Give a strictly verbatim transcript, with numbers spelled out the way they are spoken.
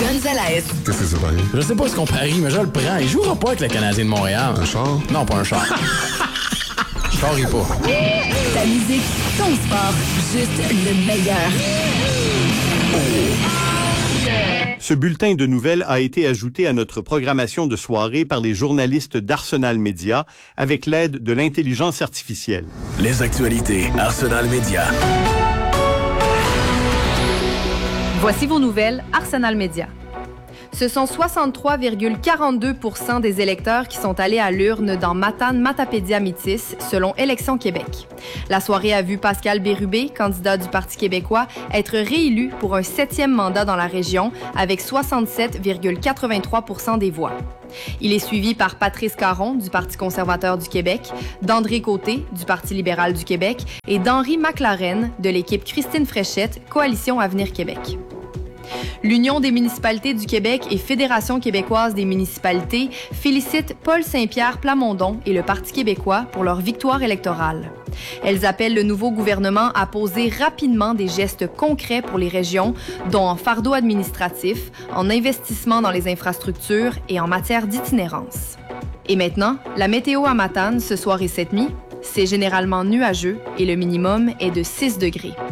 Gonzalez. Qu'est-ce que c'est, pareil? Je sais pas ce qu'on parie, mais je le prends. Il jouera pas avec le Canadien de Montréal. Un char? Non, pas un char. Je parie pas. Ta musique, ton sport, juste le meilleur. Ce bulletin de nouvelles a été ajouté à notre programmation de soirée par les journalistes d'Arsenal Média avec l'aide de l'intelligence artificielle. Les actualités Arsenal Média. Voici vos nouvelles Arsenal Média. Ce sont soixante-trois virgule quarante-deux pour cent des électeurs qui sont allés à l'urne dans Matane-Matapédia-Métis, selon Élections Québec. La soirée a vu Pascal Bérubé, candidat du Parti québécois, être réélu pour un septième mandat dans la région avec soixante-sept virgule quatre-vingt-trois pour cent des voix. Il est suivi par Patrice Caron, du Parti conservateur du Québec, d'André Côté, du Parti libéral du Québec, et d'Henri McLaren, de l'équipe Christine Fréchette, Coalition Avenir Québec. L'Union des municipalités du Québec et Fédération québécoise des municipalités félicitent Paul Saint-Pierre Plamondon et le Parti québécois pour leur victoire électorale. Elles appellent le nouveau gouvernement à poser rapidement des gestes concrets pour les régions, dont en fardeau administratif, en investissement dans les infrastructures et en matière d'itinérance. Et maintenant, la météo à Matane ce soir et cette nuit, c'est généralement nuageux et le minimum est de six degrés.